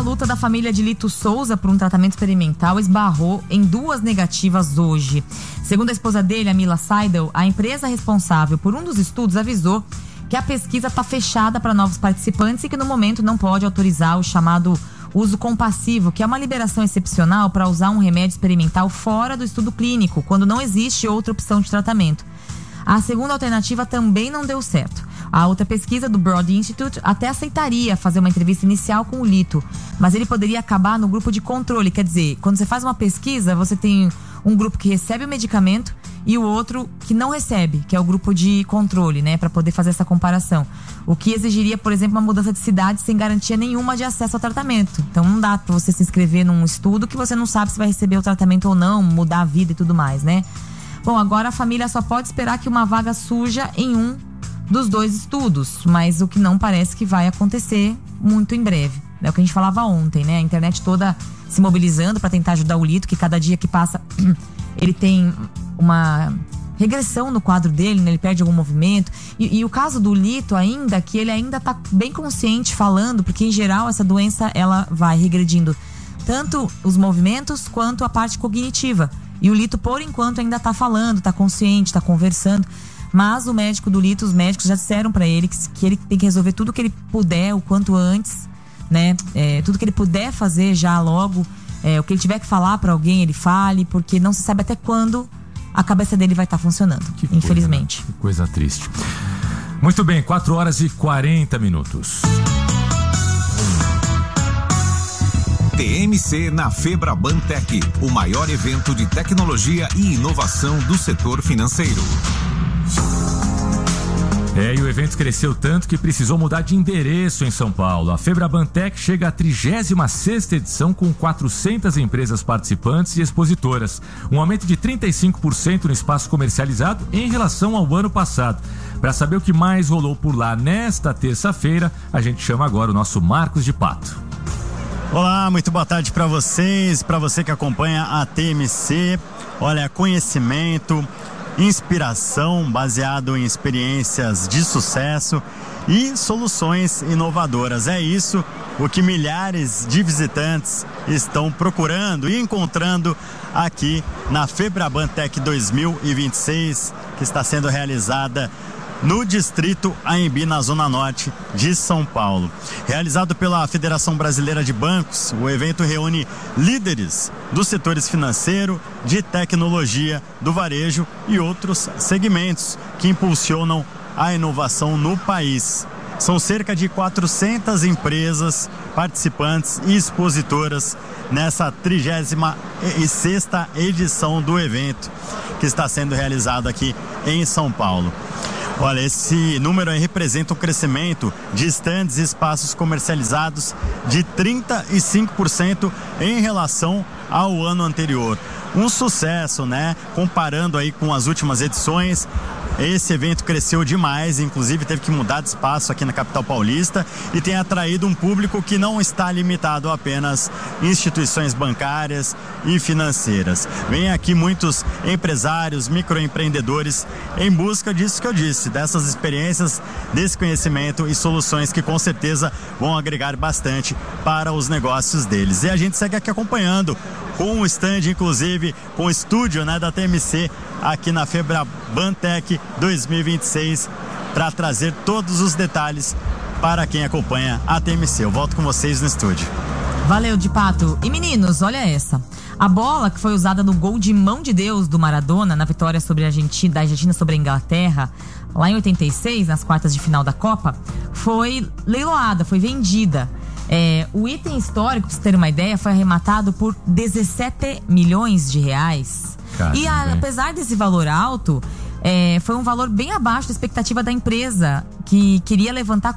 luta da família de Lito Souza por um tratamento experimental esbarrou em 2 negativas hoje. Segundo a esposa dele, a Mila Seidel, a empresa responsável por um dos estudos avisou que a pesquisa está fechada para novos participantes e que no momento não pode autorizar o chamado uso compassivo, que é uma liberação excepcional para usar um remédio experimental fora do estudo clínico, quando não existe outra opção de tratamento. A segunda alternativa também não deu certo. A outra pesquisa do Broad Institute até aceitaria fazer uma entrevista inicial com o Lito, mas ele poderia acabar no grupo de controle. Quer dizer, quando você faz uma pesquisa, você tem um grupo que recebe o medicamento e o outro que não recebe, que é o grupo de controle, né, para poder fazer essa comparação. O que exigiria, por exemplo, uma mudança de cidade sem garantia nenhuma de acesso ao tratamento. Então não dá para você se inscrever num estudo que você não sabe se vai receber o tratamento ou não, mudar a vida e tudo mais, né? Bom, agora a família só pode esperar que uma vaga surja em um dos 2 estudos, mas o que não parece que vai acontecer muito em breve. É o que a gente falava ontem, né? A internet toda se mobilizando para tentar ajudar o Lito, que cada dia que passa ele tem uma regressão no quadro dele, né? Ele perde algum movimento. E o caso do Lito ainda, que ele ainda tá bem consciente falando, porque em geral essa doença ela vai regredindo tanto os movimentos quanto a parte cognitiva. E o Lito, por enquanto, ainda tá falando, tá consciente, tá conversando. Mas o médico do Lito, os médicos já disseram pra ele que ele tem que resolver tudo que ele puder o quanto antes, né? Tudo que ele puder fazer já logo. O que ele tiver que falar pra alguém, ele fale, porque não se sabe até quando a cabeça dele vai estar funcionando, infelizmente. Que coisa triste. Muito bem, 4h40. TMC na Febraban Tech, o maior evento de tecnologia e inovação do setor financeiro. E o evento cresceu tanto que precisou mudar de endereço em São Paulo. A Febraban Tech chega à 36ª edição com 400 empresas participantes e expositoras. Um aumento de 35% no espaço comercializado em relação ao ano passado. Para saber o que mais rolou por lá nesta terça-feira, a gente chama agora o nosso Marcos de Pato. Olá, muito boa tarde para vocês, para você que acompanha a TMC. Olha, conhecimento, inspiração baseado em experiências de sucesso e soluções inovadoras. É isso o que milhares de visitantes estão procurando e encontrando aqui na Febraban Tech 2026, que está sendo realizada no distrito Anhembi, na zona norte de São Paulo. Realizado pela Federação Brasileira de Bancos, o evento reúne líderes dos setores financeiro, de tecnologia, do varejo e outros segmentos que impulsionam a inovação no país. São cerca de 400 empresas participantes e expositoras nessa 36ª edição do evento, que está sendo realizado aqui em São Paulo. Olha, esse número aí representa um crescimento de estandes e espaços comercializados de 35% em relação ao ano anterior. Um sucesso, né? Comparando aí com as últimas edições, esse evento cresceu demais, inclusive teve que mudar de espaço aqui na capital paulista e tem atraído um público que não está limitado a apenas instituições bancárias e financeiras. Vem aqui muitos empresários, microempreendedores em busca disso que eu disse, dessas experiências, desse conhecimento e soluções que com certeza vão agregar bastante para os negócios deles. E a gente segue aqui acompanhando com o stand, inclusive com o estúdio, né, da TMC aqui na Febraban Tech 2026, para trazer todos os detalhes para quem acompanha a TMC. Eu volto com vocês no estúdio. Valeu, de Pato. E meninos, olha essa. A bola que foi usada no gol de mão de Deus do Maradona na vitória sobre da Argentina sobre a Inglaterra, lá em 86, nas quartas de final da Copa, foi leiloada, foi vendida. O item histórico, pra vocês terem uma ideia, foi arrematado por 17 milhões de reais. E apesar desse valor alto, foi um valor bem abaixo da expectativa da empresa, que queria levantar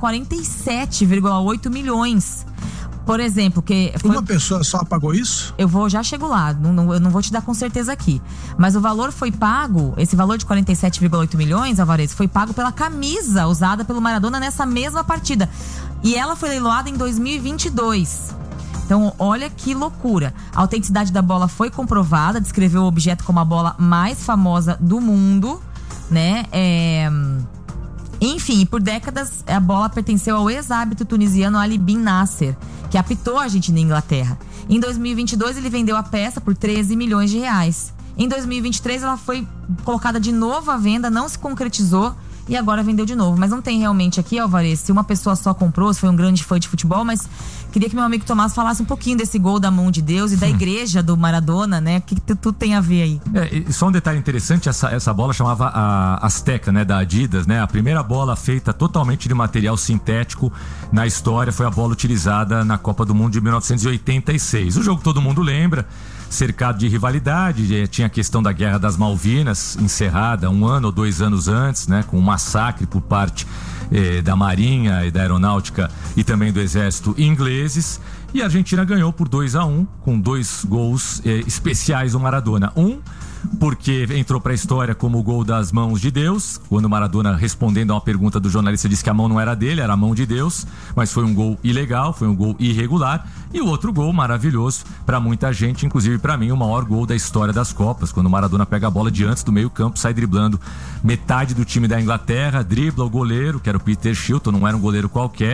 47,8 milhões. Por exemplo, uma pessoa só pagou isso? Já chego lá, eu não vou te dar com certeza aqui. Mas o valor foi pago, esse valor de 47,8 milhões, Alvarez, foi pago pela camisa usada pelo Maradona nessa mesma partida. E ela foi leiloada em 2022. Então, olha que loucura. A autenticidade da bola foi comprovada, descreveu o objeto como a bola mais famosa do mundo, né? Enfim, por décadas a bola pertenceu ao ex-árbitro tunisiano Ali Bin Nasser, que apitou a Argentina e a Inglaterra. Em 2022 ele vendeu a peça por 13 milhões de reais. Em 2023 ela foi colocada de novo à venda, não se concretizou e agora vendeu de novo. Mas não tem realmente aqui, Alvarez, se uma pessoa só comprou, se foi um grande fã de futebol, mas queria que meu amigo Tomás falasse um pouquinho desse gol da mão de Deus e da igreja do Maradona, né? O que tudo tem a ver aí? E só um detalhe interessante, essa bola chamava a Azteca, né, da Adidas, né? A primeira bola feita totalmente de material sintético na história foi a bola utilizada na Copa do Mundo de 1986. O jogo todo mundo lembra, cercado de rivalidade, tinha a questão da Guerra das Malvinas, encerrada 1 ano ou 2 anos antes, né, com um massacre por parte da Marinha e da Aeronáutica e também do Exército ingleses. E a Argentina ganhou por 2-1, com 2 gols especiais do Maradona. Porque entrou para a história como o gol das mãos de Deus, quando o Maradona, respondendo a uma pergunta do jornalista, disse que a mão não era dele, era a mão de Deus, mas foi um gol ilegal, foi um gol irregular. E o outro gol maravilhoso para muita gente, inclusive para mim, o maior gol da história das Copas, quando o Maradona pega a bola de antes do meio campo, sai driblando metade do time da Inglaterra, dribla o goleiro, que era o Peter Shilton, não era um goleiro qualquer,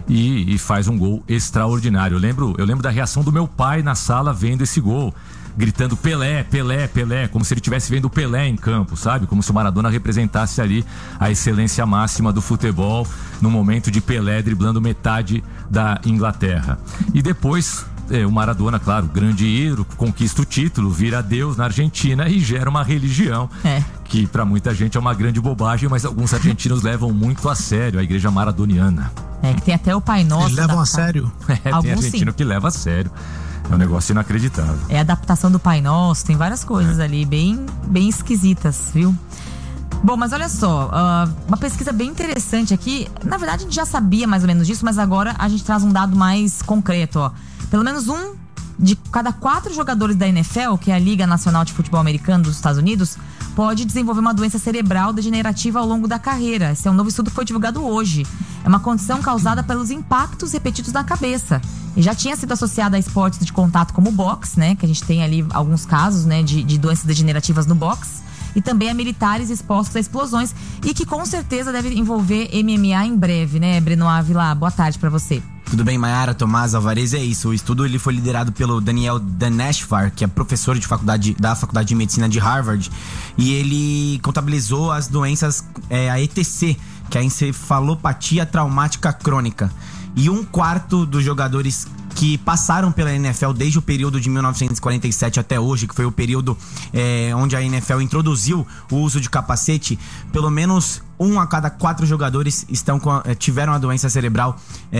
e faz um gol extraordinário. Eu lembro da reação do meu pai na sala vendo esse gol, gritando Pelé, Pelé, Pelé, como se ele estivesse vendo o Pelé em campo, sabe? Como se o Maradona representasse ali a excelência máxima do futebol, no momento de Pelé driblando metade da Inglaterra. E depois, o Maradona, claro, grande ídolo, conquista o título, vira Deus na Argentina e gera uma religião que pra muita gente é uma grande bobagem, mas alguns argentinos levam muito a sério a igreja maradoniana. Que tem até o Pai Nosso. Eles levam a sério? Tem argentino que leva a sério. É um negócio inacreditável. É a adaptação do Pai Nosso, tem várias coisas ali bem esquisitas, viu? Bom, mas olha só, uma pesquisa bem interessante aqui. Na verdade, a gente já sabia mais ou menos disso, mas agora a gente traz um dado mais concreto, ó. Pelo menos um de cada 4 jogadores da NFL, que é a Liga Nacional de Futebol Americano dos Estados Unidos, pode desenvolver uma doença cerebral degenerativa ao longo da carreira. Esse é um novo estudo que foi divulgado hoje. É uma condição causada pelos impactos repetidos na cabeça. E já tinha sido associada a esportes de contato como o boxe, né? Que a gente tem ali alguns casos, né, de doenças degenerativas no boxe. E também a militares expostos a explosões. E que com certeza deve envolver MMA em breve, né, Breno Ávila? Boa tarde pra você. Tudo bem, Mayara, Tomás, Alvarez, é isso. O estudo ele foi liderado pelo Daniel Daneshvar, que é professor da Faculdade de Medicina de Harvard, e ele contabilizou as doenças, a ETC, que é a encefalopatia traumática crônica. E 1/4 dos jogadores que passaram pela NFL desde o período de 1947 até hoje, que foi o período onde a NFL introduziu o uso de capacete, pelo menos 1 a cada 4 jogadores tiveram a doença cerebral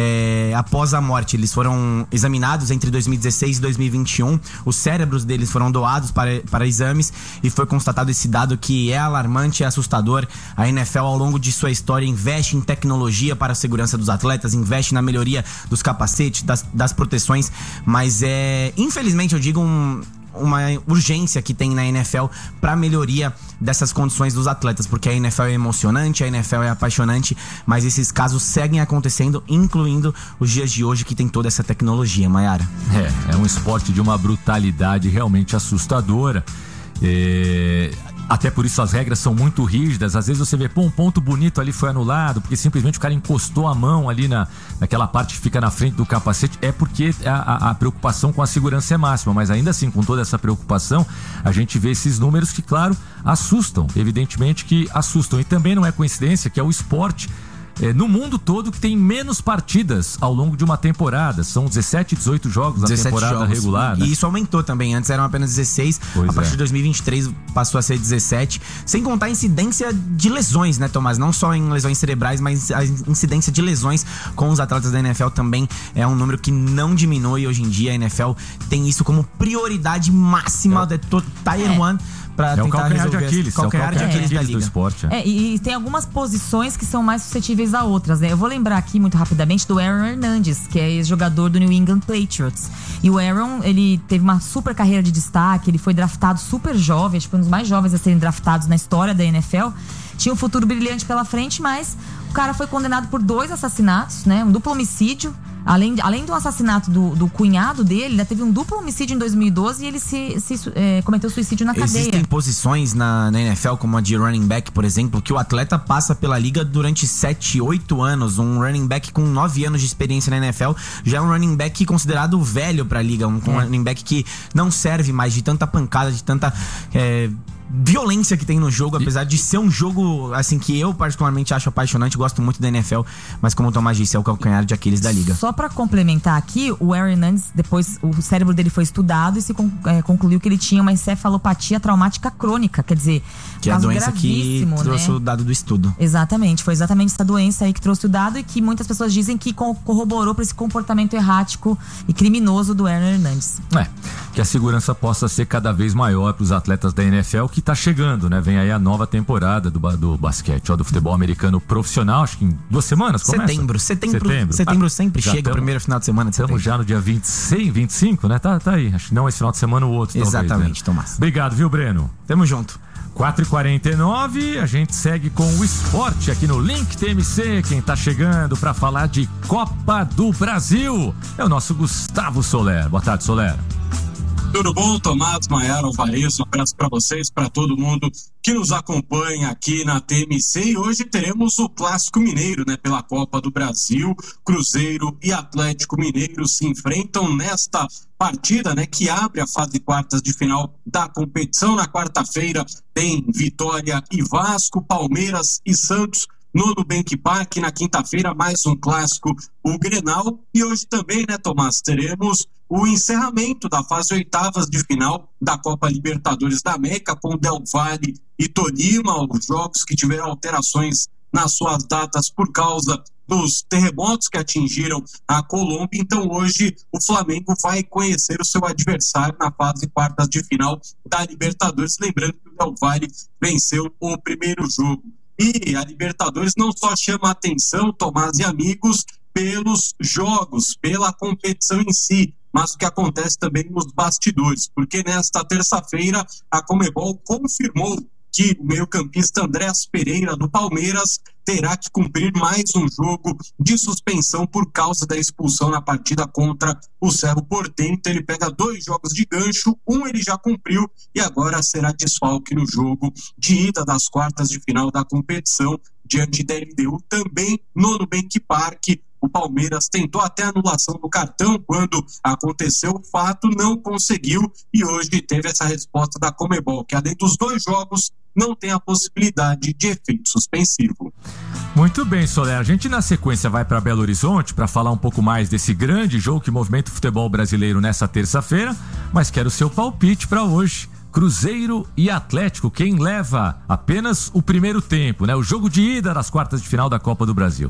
após a morte. Eles foram examinados entre 2016 e 2021. Os cérebros deles foram doados para exames e foi constatado esse dado que é alarmante e assustador. A NFL, ao longo de sua história, investe em tecnologia para a segurança dos atletas, investe na melhoria dos capacetes, das proteções, mas infelizmente, eu digo, uma urgência que tem na NFL para melhoria dessas condições dos atletas, porque a NFL é emocionante, a NFL é apaixonante, mas esses casos seguem acontecendo, incluindo os dias de hoje que tem toda essa tecnologia, Mayara. É um esporte de uma brutalidade realmente assustadora. Até por isso as regras são muito rígidas. Às vezes você vê, um ponto bonito ali foi anulado porque simplesmente o cara encostou a mão ali naquela parte que fica na frente do capacete. É porque a preocupação com a segurança é máxima, mas ainda assim, com toda essa preocupação, a gente vê esses números que, claro, assustam, evidentemente que assustam. E também não é coincidência que é o esporte no mundo todo que tem menos partidas ao longo de uma temporada. São 17, 18 jogos na temporada regular, né? E isso aumentou também. Antes eram apenas 16, a partir de 2023 passou a ser 17. Sem contar a incidência de lesões, né, Tomás? Não só em lesões cerebrais, mas a incidência de lesões com os atletas da NFL também é um número que não diminui. Hoje em dia a NFL tem isso como prioridade máxima de Tier 1 para tentar resolver calcanhar de Aquiles da liga. Do esporte. E tem algumas posições que são mais suscetíveis a outras, né? Eu vou lembrar aqui muito rapidamente do Aaron Hernandez, que é ex-jogador do New England Patriots. E o Aaron, ele teve uma super carreira de destaque, ele foi draftado super jovem, acho que foi um dos mais jovens a serem draftados na história da NFL. Tinha um futuro brilhante pela frente, mas o cara foi condenado por 2 assassinatos, né? Um duplo homicídio. Além do assassinato do cunhado dele, ainda teve um duplo homicídio em 2012 e ele cometeu suicídio na cadeia. Existem posições na NFL, como a de running back, por exemplo, que o atleta passa pela liga durante 7, 8 anos. Um running back com 9 anos de experiência na NFL já é um running back considerado velho pra liga. Um running back que não serve mais de tanta pancada, de tanta violência que tem no jogo, apesar de ser um jogo assim que eu particularmente acho apaixonante, gosto muito da NFL, mas como o Tomás disse, é o calcanhar de Aquiles da liga. Só pra complementar aqui, o Aaron Hernandez, depois o cérebro dele foi estudado e se concluiu que ele tinha uma encefalopatia traumática crônica, quer dizer, que é a doença que trouxe, né, o dado do estudo. Exatamente, foi exatamente essa doença aí que trouxe o dado e que muitas pessoas dizem que corroborou para esse comportamento errático e criminoso do Aaron Hernandez. Que a segurança possa ser cada vez maior para os atletas da NFL, que tá chegando, né? Vem aí a nova temporada do basquete, do futebol americano profissional, acho que em 2 semanas começa. Setembro sempre chega o primeiro final de semana de setembro. Estamos já no dia 26, 25, né? Tá aí, acho que não esse final de semana, o outro. Exatamente, talvez, né? Tomás. Obrigado, viu, Breno? Tamo junto. 4h49, a gente segue com o esporte aqui no Link TMC. Quem tá chegando para falar de Copa do Brasil é o nosso Gustavo Soler. Boa tarde, Soler. Tudo bom, Tomás, Maiara, Alvarez? Um abraço para vocês, para todo mundo que nos acompanha aqui na TMC. E hoje teremos o Clássico Mineiro, né? Pela Copa do Brasil. Cruzeiro e Atlético Mineiro se enfrentam nesta partida, né? Que abre a fase de quartas de final da competição. Na quarta-feira tem Vitória e Vasco, Palmeiras e Santos no Nubank Park. Na quinta-feira, mais um clássico, o Grenal. E hoje também, né, Tomás, teremos o encerramento da fase oitavas de final da Copa Libertadores da América, com Del Valle e Tolima, os jogos que tiveram alterações nas suas datas por causa dos terremotos que atingiram a Colômbia. Então hoje o Flamengo vai conhecer o seu adversário na fase quartas de final da Libertadores, lembrando que o Del Valle venceu o primeiro jogo. E a Libertadores não só chama a atenção, Tomás e amigos, pelos jogos, pela competição em si, mas o que acontece também nos bastidores, porque nesta terça-feira a Conmebol confirmou que o meio-campista Andrés Pereira do Palmeiras terá que cumprir mais um jogo de suspensão por causa da expulsão na partida contra o Cerro Porteño. Então ele pega 2 jogos de gancho, um ele já cumpriu e agora será desfalque no jogo de ida das quartas de final da competição diante da LDU, também no Nubank Park. O Palmeiras tentou até a anulação do cartão quando aconteceu o fato, não conseguiu e hoje teve essa resposta da Conmebol, que além dos 2 jogos não tem a possibilidade de efeito suspensivo. Muito bem, Soler. A gente na sequência vai para Belo Horizonte para falar um pouco mais desse grande jogo que movimenta o futebol brasileiro nessa terça-feira, mas quero o seu palpite para hoje. Cruzeiro e Atlético, quem leva apenas o primeiro tempo, né? O jogo de ida das quartas de final da Copa do Brasil.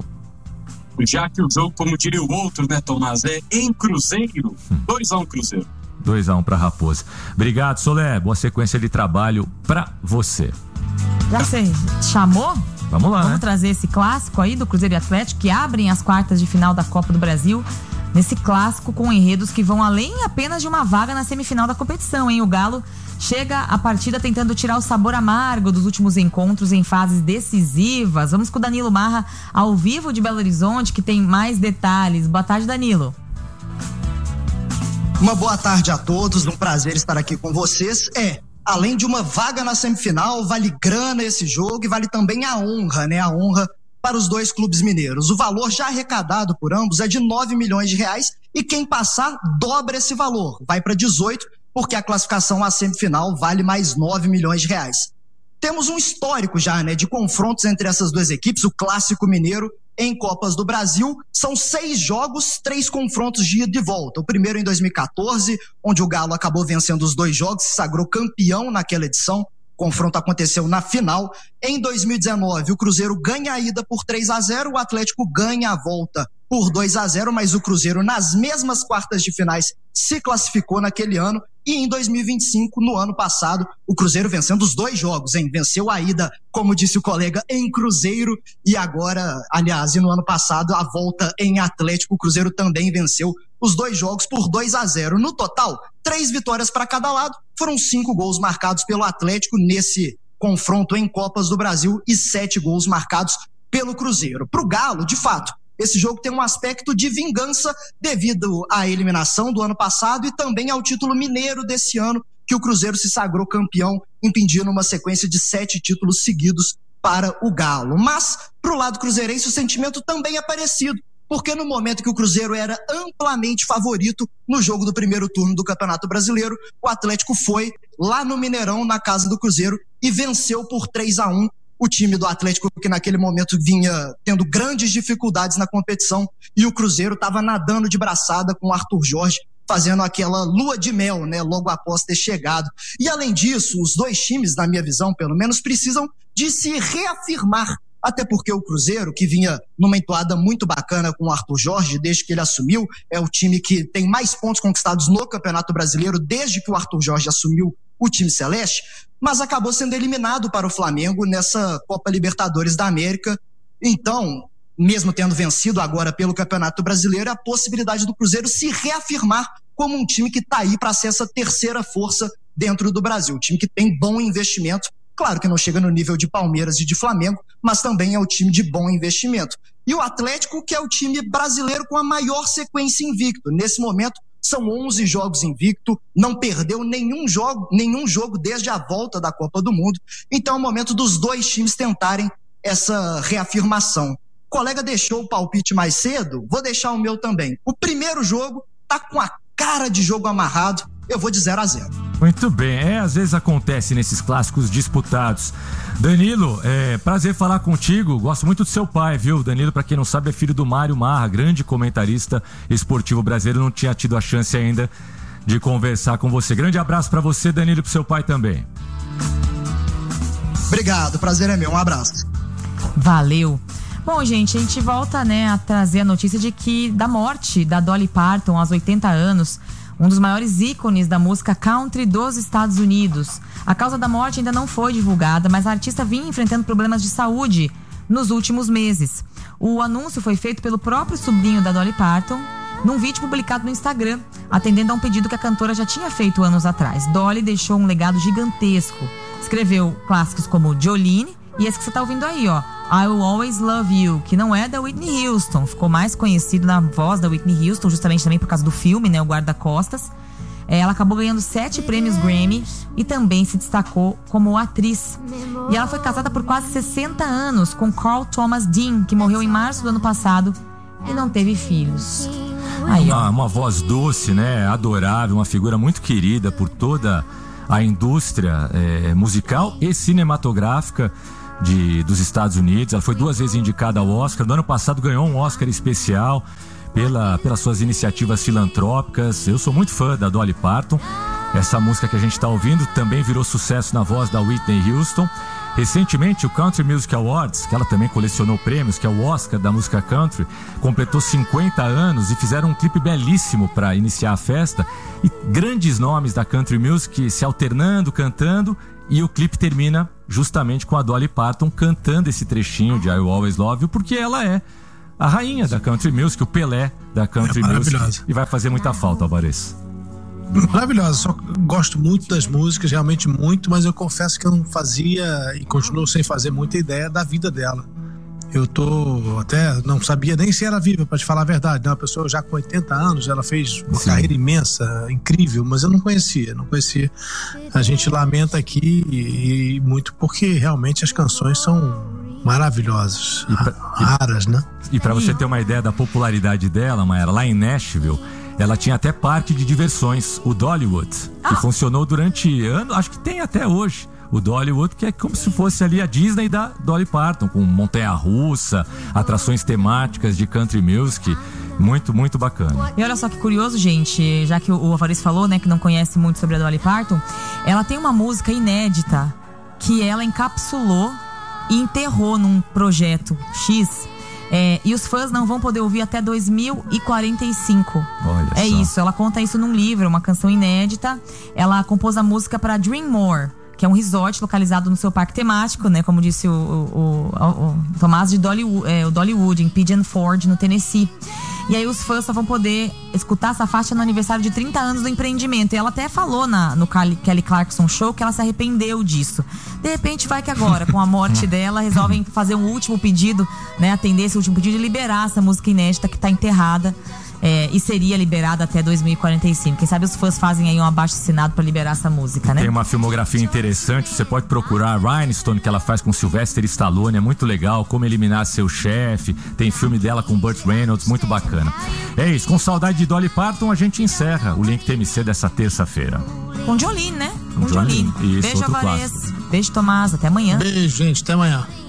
Já que o jogo, como diria o outro, né, Tomás, é em Cruzeiro, 2-1 Cruzeiro. 2-1 para Raposa. Obrigado, Soler. Boa sequência de trabalho para você. Já você chamou? Vamos lá, Vamos trazer esse clássico aí do Cruzeiro e Atlético, que abrem as quartas de final da Copa do Brasil. Nesse clássico com enredos que vão além apenas de uma vaga na semifinal da competição, hein? O Galo chega à partida tentando tirar o sabor amargo dos últimos encontros em fases decisivas. Vamos com o Danilo Marra, ao vivo de Belo Horizonte, que tem mais detalhes. Boa tarde, Danilo. Uma boa tarde a todos, um prazer estar aqui com vocês. Além de uma vaga na semifinal, vale grana esse jogo e vale também a honra, né? A honra para os 2 clubes mineiros. O valor já arrecadado por ambos é de 9 milhões de reais e quem passar dobra esse valor, vai para 18, porque a classificação à semifinal vale mais 9 milhões de reais. Temos um histórico já, né, de confrontos entre essas 2 equipes, o Clássico Mineiro em Copas do Brasil. São 6 jogos, 3 confrontos de ida e volta. O primeiro em 2014, onde o Galo acabou vencendo os 2 jogos, se sagrou campeão naquela edição. O confronto aconteceu na final. Em 2019, o Cruzeiro ganha a ida por 3-0, o Atlético ganha a volta por 2-0, mas o Cruzeiro, nas mesmas quartas de finais, se classificou naquele ano. E em 2025, no ano passado, o Cruzeiro vencendo os 2 jogos, hein? Venceu a ida, como disse o colega, em Cruzeiro, e agora, aliás, e no ano passado, a volta em Atlético, o Cruzeiro também venceu os 2 jogos por 2-0. No total, 3 vitórias para cada lado, foram 5 gols marcados pelo Atlético nesse confronto em Copas do Brasil e 7 gols marcados pelo Cruzeiro. Para o Galo, de fato, esse jogo tem um aspecto de vingança devido à eliminação do ano passado e também ao título mineiro desse ano, que o Cruzeiro se sagrou campeão, impedindo uma sequência de 7 títulos seguidos para o Galo. Mas, pro lado cruzeirense, o sentimento também é parecido, porque no momento que o Cruzeiro era amplamente favorito no jogo do primeiro turno do Campeonato Brasileiro, o Atlético foi lá no Mineirão, na casa do Cruzeiro, e venceu por 3-1 o time do Atlético, que naquele momento vinha tendo grandes dificuldades na competição, e o Cruzeiro estava nadando de braçada com o Arthur Jorge, fazendo aquela lua de mel, né, logo após ter chegado. E além disso, os dois times, na minha visão, pelo menos, precisam de se reafirmar, até porque o Cruzeiro, que vinha numa entoada muito bacana com o Arthur Jorge, desde que ele assumiu, é o time que tem mais pontos conquistados no Campeonato Brasileiro desde que o Arthur Jorge assumiu o time celeste, mas acabou sendo eliminado para o Flamengo nessa Copa Libertadores da América. Então, mesmo tendo vencido agora pelo Campeonato Brasileiro, a possibilidade do Cruzeiro se reafirmar como um time que está aí para ser essa terceira força dentro do Brasil, um time que tem bom investimento. Claro que não chega no nível de Palmeiras e de Flamengo, mas também é um time de bom investimento. E o Atlético, que é o time brasileiro com a maior sequência invicto. Nesse momento, são 11 jogos invicto, não perdeu nenhum jogo desde a volta da Copa do Mundo. Então é o momento dos dois times tentarem essa reafirmação. O colega deixou o palpite mais cedo, vou deixar o meu também. O primeiro jogo tá com a cara de jogo amarrado, eu vou de 0-0. Muito bem, às vezes acontece nesses clássicos disputados. Danilo, prazer falar contigo, gosto muito do seu pai, viu? Danilo, pra quem não sabe, é filho do Mário Marra, grande comentarista esportivo brasileiro, não tinha tido a chance ainda de conversar com você. Grande abraço pra você, Danilo, e pro seu pai também. Obrigado, prazer é meu, um abraço. Valeu. Bom, gente, a gente volta, né, a trazer a notícia da morte da Dolly Parton aos 80 anos, um dos maiores ícones da música country dos Estados Unidos. A causa da morte ainda não foi divulgada, mas a artista vinha enfrentando problemas de saúde nos últimos meses. O anúncio foi feito pelo próprio sobrinho da Dolly Parton, num vídeo publicado no Instagram, atendendo a um pedido que a cantora já tinha feito anos atrás. Dolly deixou um legado gigantesco. Escreveu clássicos como Jolene e esse que você tá ouvindo aí, ó, I Will Always Love You, que não é da Whitney Houston, ficou mais conhecido na voz da Whitney Houston, justamente também por causa do filme, né, o Guarda-Costas. Ela acabou ganhando 7 prêmios Grammy e também se destacou como atriz. E ela foi casada por quase 60 anos com Carl Thomas Dean, que morreu em março do ano passado e não teve filhos. Aí, uma voz doce, né, adorável, uma figura muito querida por toda a indústria musical e cinematográfica dos Estados Unidos. Ela foi 2 vezes indicada ao Oscar. No ano passado ganhou um Oscar especial pelas suas iniciativas filantrópicas. Eu sou muito fã da Dolly Parton. Essa música que a gente está ouvindo também virou sucesso na voz da Whitney Houston. Recentemente, o Country Music Awards, que ela também colecionou prêmios, que é o Oscar da música country, completou 50 anos e fizeram um clipe belíssimo para iniciar a festa. E grandes nomes da country music se alternando, cantando, e o clipe termina justamente com a Dolly Parton cantando esse trechinho de I Will Always Love You, porque ela é a rainha da country music, o Pelé da country music, e vai fazer muita falta, Alvarez. Maravilhosa, só gosto muito das músicas, realmente muito, mas eu confesso que eu não fazia e continuo sem fazer muita ideia da vida dela. Eu até não sabia nem se era viva, pra te falar a verdade, né? Uma pessoa já com 80 anos, ela fez uma carreira imensa, incrível, mas eu não conhecia. A gente lamenta aqui e muito porque realmente as canções são maravilhosas, raras, né? E pra você ter uma ideia da popularidade dela, Mayara, lá em Nashville, ela tinha até parque de diversões, o Dollywood, que funcionou durante anos, acho que tem até hoje. O Dollywood, que é como se fosse ali a Disney da Dolly Parton, com montanha-russa, atrações temáticas de country music, muito, muito bacana. E olha só que curioso, gente, já que o Alvarez falou, né, que não conhece muito sobre a Dolly Parton, ela tem uma música inédita que ela encapsulou e enterrou num projeto X. E os fãs não vão poder ouvir até 2045. Olha só. Isso, ela conta isso num livro, uma canção inédita. Ela compôs a música para Dreammore, que é um resort localizado no seu parque temático, né? Como disse o Tomás, de Dollywood, em Pigeon Forge, no Tennessee. E aí os fãs só vão poder escutar essa faixa no aniversário de 30 anos do empreendimento. E ela até falou no Kelly Clarkson Show que ela se arrependeu disso. De repente vai que agora, com a morte dela, resolvem fazer um último pedido, né? Atender esse último pedido e liberar essa música inédita que tá enterrada. E seria liberada até 2045. Quem sabe os fãs fazem aí um abaixo-assinado pra liberar essa música, né? Tem uma filmografia interessante, você pode procurar Rhinestone, que ela faz com Sylvester Stallone, é muito legal, Como Eliminar Seu Chefe, tem filme dela com Burt Reynolds, muito bacana. É isso, com saudade de Dolly Parton, a gente encerra o Link TMC dessa terça-feira. Com Jolene, né? Com Jolene. Isso, Beijo, Alvarez. Beijo, Tomás. Até amanhã. Beijo, gente. Até amanhã.